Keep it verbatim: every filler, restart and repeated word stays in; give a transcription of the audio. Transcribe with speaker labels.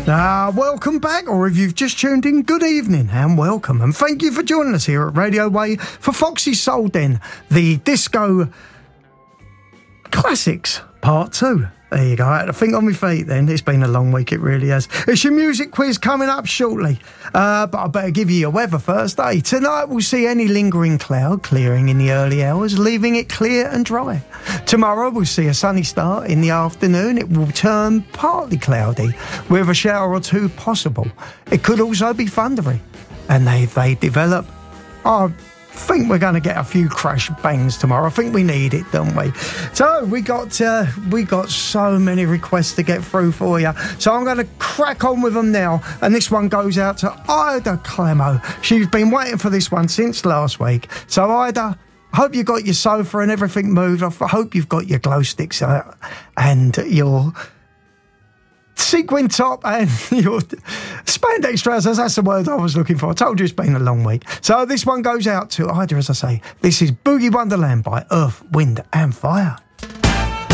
Speaker 1: Uh, welcome back, or if you've just tuned in, good evening and welcome. And thank you for joining us here at Radio Way for Foxy's Soul Den, the disco classics part two. There you go. I had to think on my feet then. It's been a long week, it really has. It's your music quiz coming up shortly. Uh, but I better give you your weather first, eh? Tonight we'll see any lingering cloud clearing in the early hours, leaving it clear and dry. Tomorrow we'll see a sunny start in the afternoon. It will turn partly cloudy, with a shower or two possible. It could also be thundery. And they, they develop... Oh, I think we're going to get a few crash bangs tomorrow. I think we need it, don't we? So we got uh, we got so many requests to get through for you. So I'm going to crack on with them now. And this one goes out to Ida Clemo. She's been waiting for this one since last week. So Ida, I hope you got your sofa and everything moved. I hope you've got your glow sticks out and your sequin top and your spandex trousers. That's the word I was looking for. I told you it's been a long week. So this one goes out to Ida, as I say. This is Boogie Wonderland by Earth, Wind and Fire.